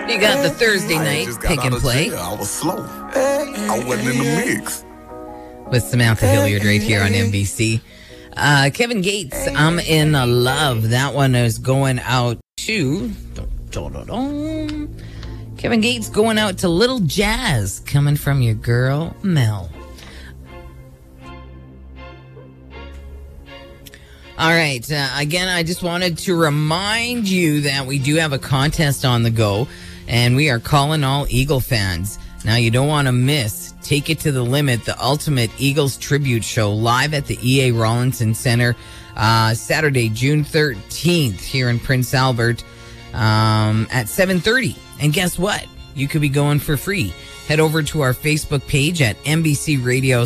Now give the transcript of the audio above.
You got the Thursday night pick and play. I was slow. I wasn't in the mix. With Samantha Hilliard right here on NBC. Kevin Gates, I'm in love. That one is going out to... Kevin Gates going out to Little Jazz, coming from your girl, Mel. All right. Again, I just wanted to remind you that we do have a contest on the go, and we are calling all Eagle fans. Now, you don't want to miss Take It to the Limit, the Ultimate Eagles Tribute Show, live at the E.A. Rawlinson Center, Saturday, June 13th, here in Prince Albert, at 7:30. And guess what? You could be going for free. Head over to our Facebook page at NBC Radio